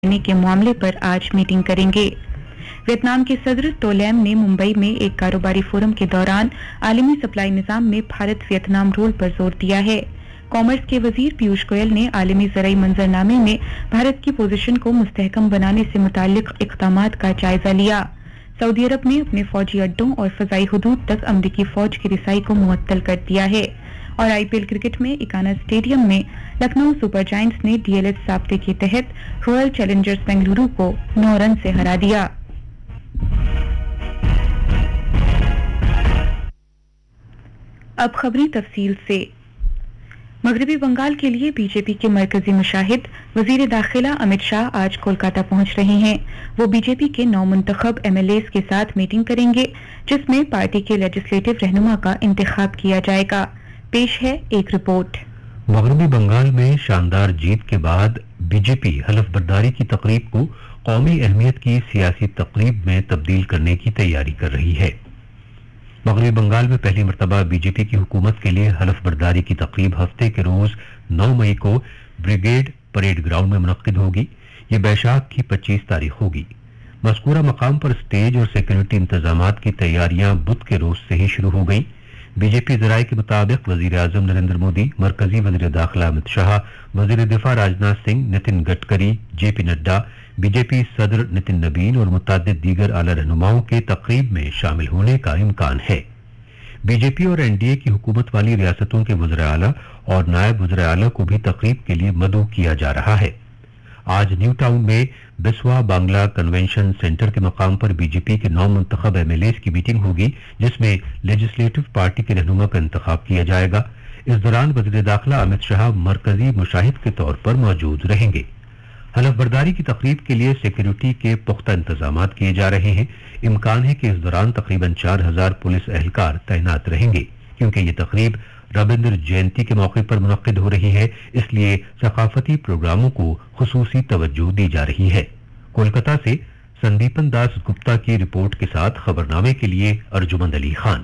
देने के मामले पर आज मीटिंग करेंगे। वियतनाम के सदर तो लैम ने मुंबई में एक कारोबारी फोरम के दौरान आलमी सप्लाई निजाम में भारत वियतनाम रोल पर जोर दिया है। कॉमर्स के वजीर पीयूष गोयल ने आलमी ज़राई मंजरनामे में भारत की पोजीशन को मुस्तहकम बनाने से मुताल्लिक इक़दामात का जायजा लिया। सऊदी अरब ने अपने फौजी अड्डों और फजाई हुदूद तक अमरीकी फौज की रिसाई को मुअत्तल कर दिया है। और आईपीएल क्रिकेट में इकाना स्टेडियम में लखनऊ सुपर जायंट्स ने डीएलएच ज़ाब्ते के तहत रॉयल चैलेंजर्स बेंगलुरु को 9 रन से हरा दिया। अब खबरी तफसील से। मगरबी बंगाल के लिए बीजेपी के मरकजी मुशाहिद वजीर दाखिला अमित शाह आज कोलकाता पहुंच रहे हैं। वो बीजेपी के 9 मुंतखब एमएलएस के साथ मीटिंग करेंगे, जिसमें पार्टी के लेजिस्लेटिव रहनुमा का इंतखाब किया जाएगा। पेश है एक रिपोर्ट। मगरबी बंगाल में शानदार जीत के बाद बीजेपी हलफ बर्दारी की तकरीब को कौमी अहमियत की सियासी तकरीब में तब्दील करने की तैयारी कर रही है। मगरबी बंगाल में पहली मरतबा बीजेपी की हुकूमत के लिए हलफ बर्दारी की तकरीब हफ्ते के रोज 9 मई को ब्रिगेड परेड ग्राउंड में मुनक्किद होगी। ये बैशाख की 25 तारीख होगी। मज़कूरा मकाम पर स्टेज और सिक्योरिटी इंतजामात की तैयारियां बुध के रोज से ही शुरू हो गई। बीजेपी ज़राए के मुताबिक वजीर आज़म नरेंद्र मोदी, मरकजी वज़ीर दाखिला अमित शाह, वज़ीर दिफा राजनाथ सिंह, नितिन गडकरी, जेपी नड्डा, बीजेपी सदर नितिन नबीन और मुतअद्दिद दीगर आला रहनुमाओं के तकरीब में शामिल होने का इम्कान है। बीजेपी और एनडीए की हुकूमत वाली रियासतों के वज़ीर आला और नायब वज़ीर आला को भी तकरीब के लिए मदऊ किया जा रहा है। आज न्यू टाउन में बिस्वा बांग्ला कन्वेंशन सेंटर के मकाम पर बीजेपी के 9 मुंतखब एमएलएस की मीटिंग होगी, जिसमें लेजिस्लेटिव पार्टी के रहनुमा का इंतखाब किया जाएगा। इस दौरान वज़ीर दाखिला अमित शाह मरकजी मुशाहिद के तौर पर मौजूद रहेंगे। हलफ बर्दारी की तकरीब के लिए सिक्योरिटी के पुख्ता इंतजामात किए जा रहे हैं। इम्कान है कि इस दौरान तकरीबन 4000 पुलिस एहलकार तैनात रहेंगे। क्योंकि ये तकरीब रविंद्र जयंती के मौके पर मुनक्किद हो रही है, इसलिए सकाफती प्रोग्रामों को खुसूसी तवज्जो दी जा रही है। कोलकाता से संदीपन दास गुप्ता की रिपोर्ट के साथ खबरनामे के लिए अर्जुमंद अली खान।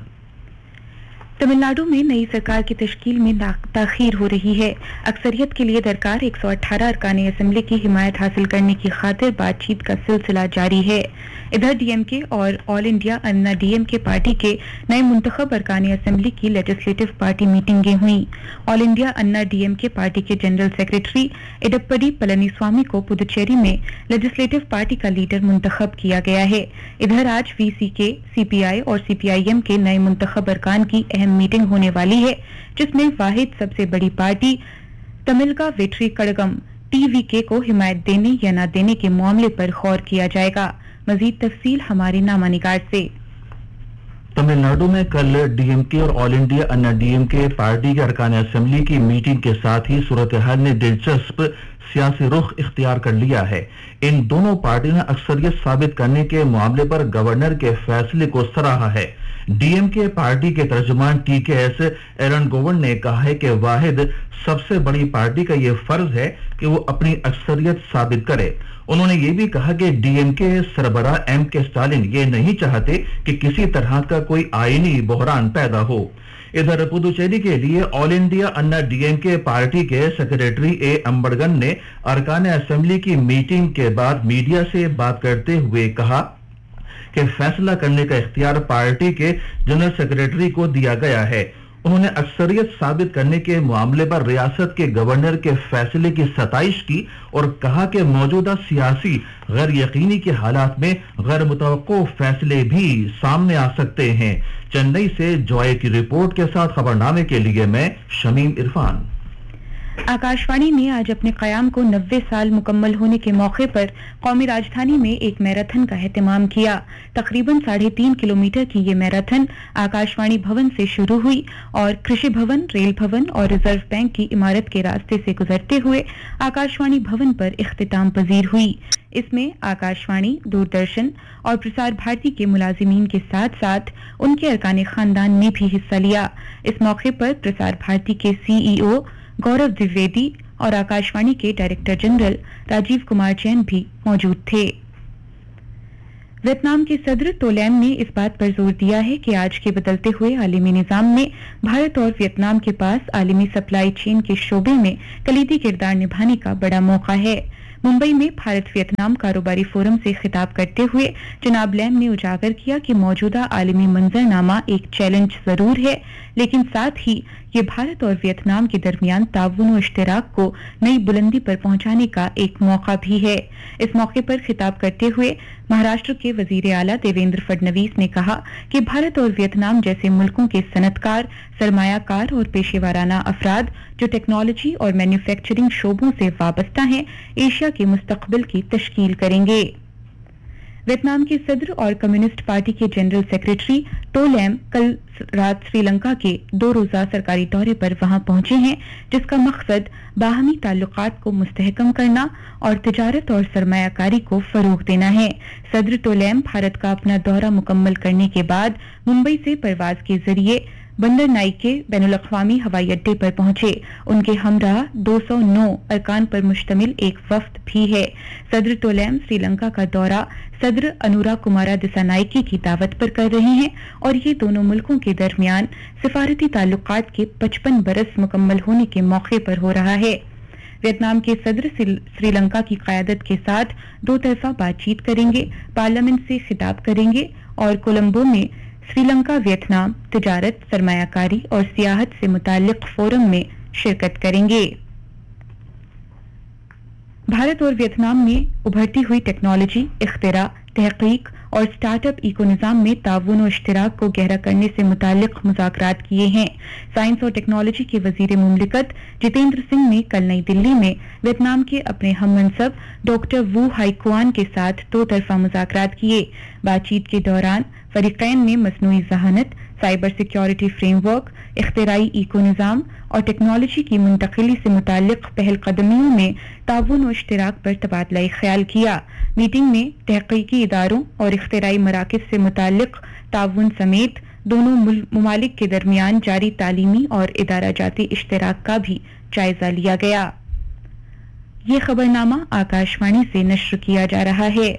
तमिलनाडु में नई सरकार की तश्कील में ताखीर हो रही है। अक्सरियत के लिए दरकार 118 अरकान असेंबली की हिमायत हासिल करने की खातिर बातचीत का सिलसिला जारी है। इधर डीएमके और ऑल इंडिया अन्ना डीएमके पार्टी के नए मुंतखब अरकान असेंबली की लेजिस्लेटिव पार्टी मीटिंगें हुई। ऑल इंडिया अन्ना डीएमके पार्टी के जनरल सेक्रेटरी एडप्पडी पलनीस्वामी को पुदुचेरी में लेजिस्लेटिव पार्टी का लीडर मुंतखब किया गया है। इधर आज वीसीके, सीपीआई और सीपीआईएम के नए मुंतखब अरकान की मीटिंग होने वाली है, जिसमें वाहिद सबसे बड़ी पार्टी तमिलका वेट्री कड़गम टीवीके को हिमायत देने या न देने के मामले पर गौर किया जाएगा। मजीद तफसील हमारे नामानिगार से। तमिलनाडु में कल डीएमके और ऑल इंडिया अन्ना डीएमके पार्टी के अरकान असेंबली की मीटिंग के साथ ही सूरत हाल ने दिलचस्प सियासी रुख इख्तियार कर लिया है। इन दोनों पार्टियों ने अक्सरियत साबित करने के मामले पर गवर्नर के फैसले को सराहा है। डीएमके पार्टी के तर्जुमान टीकेएस एरन गोवन ने कहा है कि वाहिद सबसे बड़ी पार्टी का ये फर्ज है कि वो अपनी अक्सरियत साबित करे। उन्होंने ये भी कहा कि डीएमके सरबराह एम के स्टालिन ये नहीं चाहते कि किसी तरह का कोई आईनी बहरान पैदा हो। इधर पुदुचेरी के लिए ऑल इंडिया अन्ना डीएमके पार्टी के सेक्रेटरी ए अंबड़गन ने अरकान असेंबली की मीटिंग के बाद मीडिया से बात करते हुए कहा कि फैसला करने का इख्तियार पार्टी के जनरल सेक्रेटरी को दिया गया है। उन्होंने अक्सरियत साबित करने के मामले पर रियासत के गवर्नर के फैसले की सताइश की और कहा कि मौजूदा सियासी गैर यकीनी के हालात में गैर मुतवक्को फैसले भी सामने आ सकते हैं। चेन्नई से जॉय की रिपोर्ट के साथ खबरनामे के लिए मैं शमीम इरफान। आकाशवाणी ने आज अपने क़याम को 90 साल मुकम्मल होने के मौके पर कौमी राजधानी में एक मैराथन का एहतमाम किया। तकरीबन 3.5 किलोमीटर की ये मैराथन आकाशवाणी भवन से शुरू हुई और कृषि भवन, रेल भवन और रिजर्व बैंक की इमारत के रास्ते से गुजरते हुए आकाशवाणी भवन पर इख्तिताम पजीर हुई। इसमें आकाशवाणी, दूरदर्शन और प्रसार भारती के मुलाजिमीन के साथ साथ उनके अरकान खानदान ने भी हिस्सा लिया। इस मौके पर प्रसार भारती के सीईओ गौरव द्विवेदी और आकाशवाणी के डायरेक्टर जनरल राजीव कुमार जैन भी मौजूद थे। वियतनाम के सदर तो लैम ने इस बात पर जोर दिया है कि आज के बदलते हुए आलमी निजाम में भारत और वियतनाम के पास आलमी सप्लाई चेन के शोबे में कलीदी किरदार निभाने का बड़ा मौका है। मुंबई में भारत वियतनाम कारोबारी फोरम से खिताब करते हुए जनाब लैम ने उजागर किया कि मौजूदा आलमी मंजरनामा एक चैलेंज जरूर है, लेकिन साथ ही ये भारत और वियतनाम के दरमियान ताउन और इश्तिराक को नई बुलंदी पर पहुंचाने का एक मौका भी है। इस मौके पर खिताब करते हुए महाराष्ट्र के वजीर आला देवेंद्र फडणवीस ने कहा कि भारत और वियतनाम जैसे मुल्कों के सनतकार, सरमायाकार और पेशेवराना अफराद जो टेक्नोलॉजी और मैन्युफैक्चरिंग शोबों से वाबस्ता हैं, एशिया के मुस्तकबिल की तश्कील करेंगे। वियतनाम के सदर और कम्युनिस्ट पार्टी के जनरल सेक्रेटरी टो लैम कल रात श्रीलंका के 2 रोजा सरकारी दौरे पर वहां पहुंचे हैं, जिसका मकसद बाहमी ताल्लुकात को मुस्तहकम करना और तिजारत और सरमायाकारी को फरोग देना है। सदर टो लैम भारत का अपना दौरा मुकम्मल करने के बाद मुंबई से परवाज के जरिए बंदर नाइके बैनुल-अक़वामी हवाई अड्डे पर पहुंचे। उनके हमराह 209 अरकान पर मुश्तमिल एक वफ्द भी है। सदर टोलैम श्रीलंका का दौरा सदर अनुरा कुमारा दिसानाइके की दावत पर कर रहे हैं और ये दोनों मुल्कों के दरमियान सिफारती ताल्लुकात के 55 बरस मुकम्मल होने के मौके पर हो रहा है। वियतनाम के सदर श्रीलंका की क़यादत के साथ 2 तरफा बातचीत करेंगे, पार्लियामेंट से खिताब करेंगे और कोलंबो में श्रीलंका वियतनाम तिजारत, सरमायाकारी और सियाहत से मुताल्लिक फोरम में शिरकत करेंगे। भारत और वियतनाम में उभरती हुई टेक्नोलॉजी, इख्तिरा, तहकीक और स्टार्टअप इको निज़ाम में ताउन और इश्तिराक को गहरा करने से मुताल्लिक मुज़ाकरात किए हैं। साइंस और टेक्नोलॉजी के वजीर मुमलिकत जितेंद्र सिंह ने कल नई दिल्ली में वियतनाम के अपने हममनसब डॉक्टर वू हाईकुआन के साथ 2 तरफा मुज़ाकरात किए। बातचीत के दौरान फरीकैन ने मसनूई ज़हानत, साइबर सिक्योरिटी फ्रेमवर्क, इख्तिराई इको निज़ाम और टेक्नोलॉजी की मुंतकिली से मुताल्लिक पहलकदमियों में ताउन और इश्तिराक पर तबादला ख्याल किया। मीटिंग में तहकीकी इदारों और इख्तिराई मराकज़ से मुताल्लिक ताउन समेत दोनों मुमालिक के दरमियान जारी तालीमी और इदारा जाती इश्तिराक का भी जायजा लिया गया। ये खबरनामा आकाशवाणी से नश्र किया जा रहा है।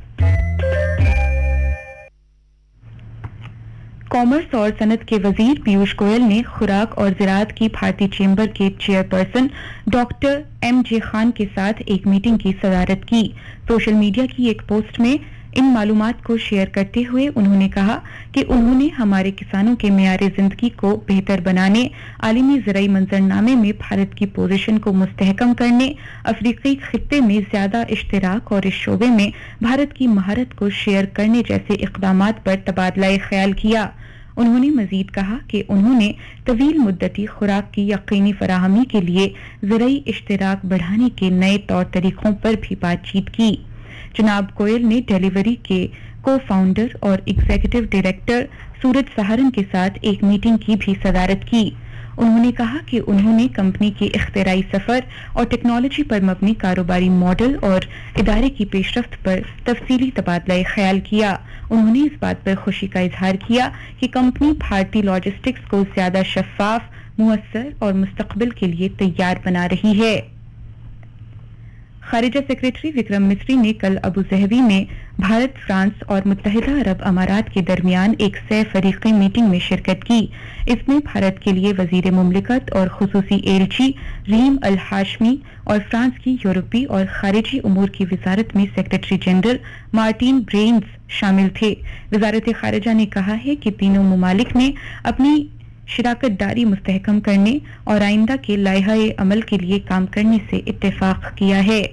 कॉमर्स और सनत के वजीर पीयूष गोयल ने खुराक और ज़राअत की भारतीय चेंबर के चेयरपर्सन डॉक्टर एम.जे. खान के साथ एक मीटिंग की सदारत की। सोशल मीडिया की एक पोस्ट में इन मालूमात को शेयर करते हुए उन्होंने कहा कि उन्होंने हमारे किसानों के मेयारे जिंदगी को बेहतर बनाने, आलमी ज़राई मंजरनामे में भारत की पोजीशन को मुस्तहकम करने, अफ्रीकी खित्ते में ज्यादा इश्तिराक और इस शोबे में भारत की महारत को शेयर करने जैसे इक़दामात पर तबादला ख्याल किया। उन्होंने मजीद कहा कि उन्होंने तवील मुद्दती खुराक की यकीनी फराहमी के लिए ज़राई इश्तिराक बढ़ाने के नए तौर तरीकों पर भी बातचीत की। जनाब गोयल ने डिलीवरी के को फाउंडर और एग्जीक्यूटिव डायरेक्टर सूरज सहारन के साथ एक मीटिंग की भी सदारत की। उन्होंने कहा कि उन्होंने कंपनी के इख्तिराई सफर और टेक्नोलॉजी पर मबनी कारोबारी मॉडल और इदारे की पेशरफ्त पर तफसीली तबादला ख्याल किया। उन्होंने इस बात पर खुशी का इजहार किया कि कंपनी भारतीय लॉजिस्टिक्स को ज्यादा शफाफ, मुअस्सर और मुस्तकबिल के लिए तैयार बना रही है। खारिजा सेक्रेटरी विक्रम मिस्री ने कल अबू ज़हबी में भारत, फ्रांस और मुत्तहिदा अरब अमारात के दरमियान एक सह फरीकी मीटिंग में शिरकत की। इसमें भारत के लिए वजीर मुमलिकत और खुसूसी एलची रीम अल हाशमी और फ्रांस की यूरोपी और खारिजी उमूर की वजारत में सेक्रेटरी जनरल मार्टिन ब्रेन्स शामिल थे। वजारत खारिजा ने कहा है कि तीनों मुमालिक ने अपनी शिराकत दारी मुस्तहकम करने और आइंदा के लायहा-ए अमल के लिए काम करने से इत्तेफाक किया है।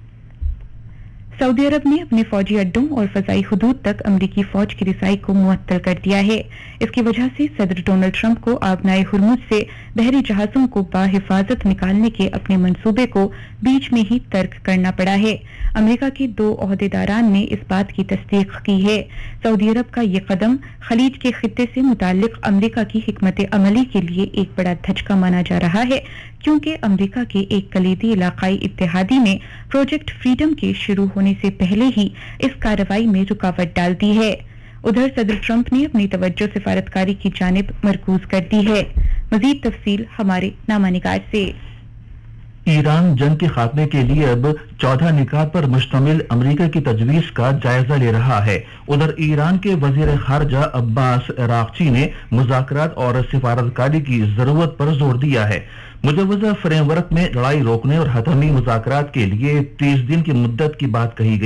सऊदी अरब ने अपने फौजी अड्डों और फजाई हुदूद तक अमरीकी फौज की रिसाई को मुअत्तल कर दिया है। इसकी वजह से सदर डोनाल्ड ट्रंप को आबनाए हुर्मुज से बहरी जहाजों को बाहिफाजत निकालने के अपने मंसूबे को बीच में ही तर्क करना पड़ा है। अमेरिका के 2 ओहदेदारान ने इस बात की तस्दीक की है। सऊदी अरब का ये कदम खलीज के खित्ते से मुताल्लिक अमेरिका की हिकमत अमली के लिए एक बड़ा धचका माना जा रहा है, क्योंकि अमेरिका के एक कलीदी इलाकाई इत्तेहादी ने प्रोजेक्ट फ्रीडम के शुरू होने से पहले ही इस कार्रवाई में रुकावट डाल दी है। उधर सदर ट्रंप ने अपनी तवज्जो सिफारतकारी की जानिब मरकूज कर दी है। मजीद तफसील हमारे नामानिगार से। ईरान जंग के खात्मे के लिए अब 14 निकात पर मुश्तमिल अमरीका की तजवीज का जायजा ले रहा है। उधर ईरान के वजीर खारजा अब्बास अरागची ने मुज़ाकरात और सिफारतकारी की जरूरत पर जोर दिया है। मुजवजा फ्रेमवर्क में लड़ाई रोकने और हतमी मुज़ाकरात के लिए 30 दिन की मुद्दत की बात कही गई।